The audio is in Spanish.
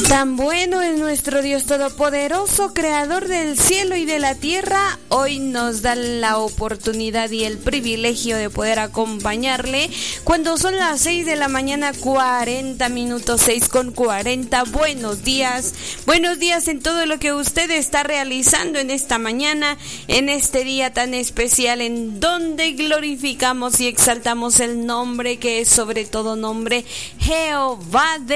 Tan bueno es nuestro Dios Todopoderoso, Creador del cielo y de la tierra. Hoy nos da la oportunidad y el privilegio de poder acompañarle cuando son las 6 de la mañana, 40 minutos, 6:40. Buenos días en todo lo que usted está realizando en esta mañana, en este día tan especial en donde glorificamos y exaltamos el nombre que es sobre todo nombre, Jehová de